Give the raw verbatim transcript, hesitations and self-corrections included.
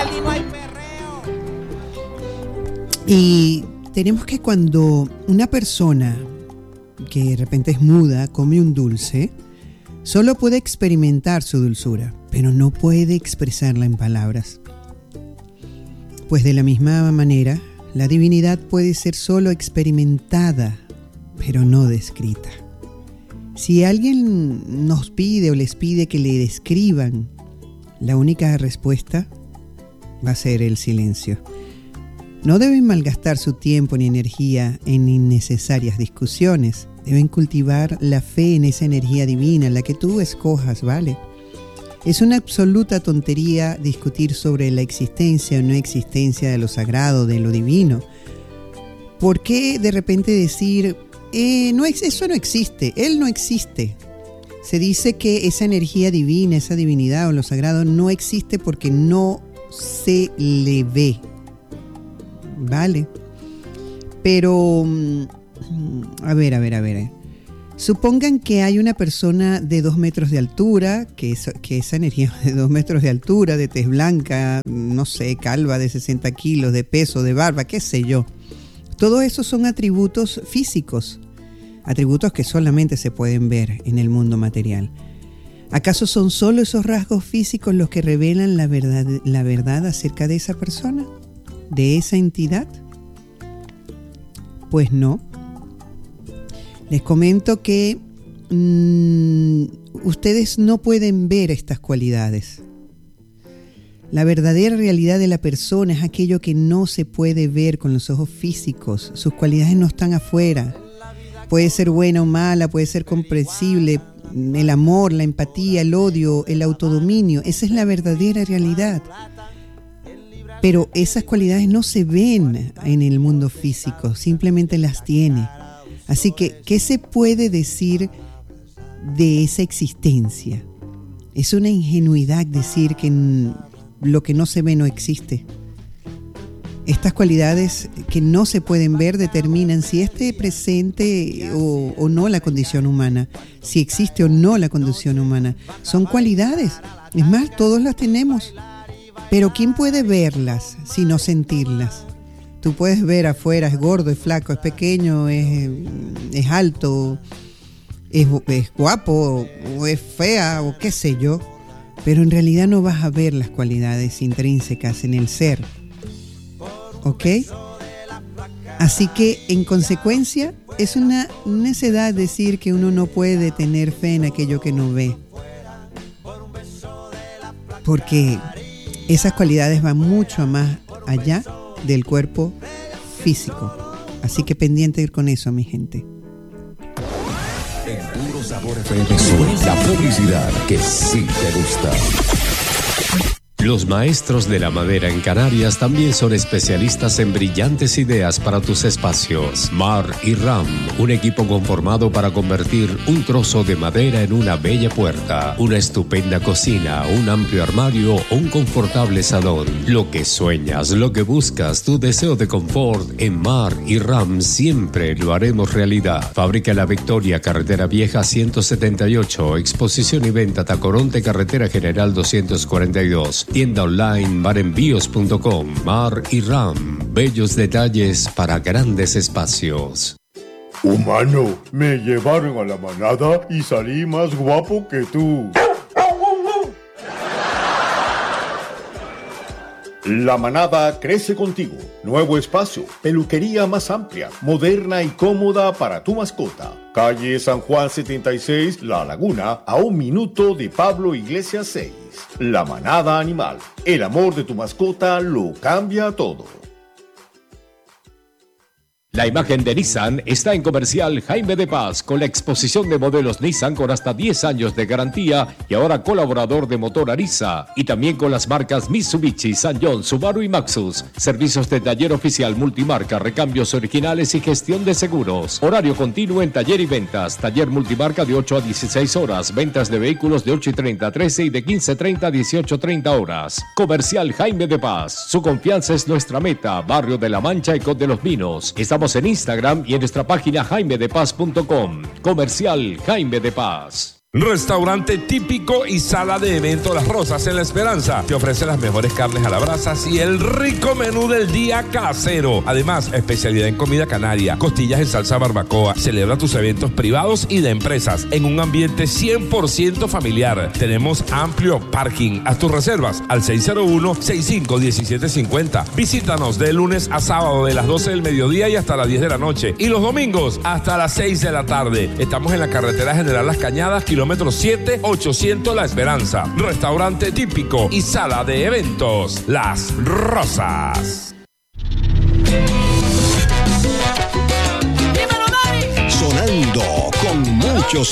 Cali no hay perreo. Y tenemos que cuando una persona que de repente es muda come un dulce, solo puede experimentar su dulzura, pero no puede expresarla en palabras. Pues de la misma manera, la divinidad puede ser solo experimentada, pero no descrita. Si alguien nos pide o les pide que le describan, la única respuesta va a ser el silencio. No deben malgastar su tiempo ni energía en innecesarias discusiones. Deben cultivar la fe en esa energía divina, la que tú escojas, ¿vale? Es una absoluta tontería discutir sobre la existencia o no existencia de lo sagrado, de lo divino. ¿Por qué de repente decir, eh, no, eso no existe, él no existe? Se dice que esa energía divina, esa divinidad o lo sagrado no existe porque no se le ve, ¿vale? Pero, a ver, a ver, a ver. Supongan que hay una persona de dos metros de altura, que, es, que esa energía de dos metros de altura, de tez blanca, no sé, calva, de sesenta kilos, de peso, de barba, qué sé yo. Todos esos son atributos físicos, atributos que solamente se pueden ver en el mundo material. ¿Acaso son solo esos rasgos físicos los que revelan la verdad, la verdad acerca de esa persona, de esa entidad? Pues no. Les comento que mmm, ustedes no pueden ver estas cualidades. La verdadera realidad de la persona es aquello que no se puede ver con los ojos físicos. Sus cualidades no están afuera. Puede ser buena o mala, puede ser comprensible, el amor, la empatía, el odio, el autodominio. Esa es la verdadera realidad. Pero esas cualidades no se ven en el mundo físico, simplemente las tiene. Así que, ¿qué se puede decir de esa existencia? Es una ingenuidad decir que lo que no se ve no existe. Estas cualidades que no se pueden ver determinan si esté presente o, o no la condición humana, si existe o no la condición humana. Son cualidades. Es más, todos las tenemos. Pero ¿quién puede verlas sino sentirlas? Tú puedes ver afuera, es gordo, es flaco, es pequeño, es, es alto, es, es guapo, o es fea, o qué sé yo. Pero en realidad no vas a ver las cualidades intrínsecas en el ser. ¿Ok? Así que, en consecuencia, es una necedad decir que uno no puede tener fe en aquello que no ve. Porque esas cualidades van mucho más allá del cuerpo físico. Así que pendiente ir con eso, mi gente. En Puro Sabor F M suena la publicidad que sí te gusta. Los maestros de la madera en Canarias también son especialistas en brillantes ideas para tus espacios. Mar y Ram, un equipo conformado para convertir un trozo de madera en una bella puerta, una estupenda cocina, un amplio armario o un confortable salón. Lo que sueñas, lo que buscas, tu deseo de confort, en Mar y Ram siempre lo haremos realidad. Fábrica La Victoria, Carretera Vieja ciento setenta y ocho, exposición y venta Tacoronte, Carretera General doscientos cuarenta y dos. Tienda online marenvíos punto com. Mar y Ram, bellos detalles para grandes espacios. Humano, me llevaron a la manada y salí más guapo que tú. La manada crece contigo. Nuevo espacio, peluquería más amplia, moderna y cómoda para tu mascota. Calle San Juan setenta y seis, La Laguna, a un minuto de Pablo Iglesias seis. La manada animal. El amor de tu mascota lo cambia todo. La imagen de Nissan está en Comercial Jaime de Paz, con la exposición de modelos Nissan con hasta diez años de garantía y ahora colaborador de Motor Ariza, y también con las marcas Mitsubishi, Sanyong, Subaru y Maxus. Servicios de taller oficial multimarca, recambios originales y gestión de seguros. Horario continuo en taller y ventas. Taller multimarca de ocho a dieciséis horas. Ventas de vehículos de ocho y treinta a trece y de quince treinta a dieciocho treinta horas. Comercial Jaime de Paz. Su confianza es nuestra meta. Barrio de la Mancha y Cot de los Vinos. Estamos en Instagram y en nuestra página jaime de paz punto com. Comercial Jaime de Paz. Restaurante típico y sala de evento Las Rosas en La Esperanza. Te ofrece las mejores carnes a la brasa y el rico menú del día casero. Además, especialidad en comida canaria, costillas en salsa barbacoa. Celebra tus eventos privados y de empresas en un ambiente cien por ciento familiar. Tenemos amplio parking. Haz tus reservas al seis cero uno, sesenta y cinco, diecisiete cincuenta. Visítanos de lunes a sábado de las doce del mediodía y hasta las diez de la noche. Y los domingos hasta las seis de la tarde. Estamos en la carretera General Las Cañadas, kilómetro siete, ochocientos La Esperanza. Restaurante típico y sala de eventos Las Rosas. Sonando con muchos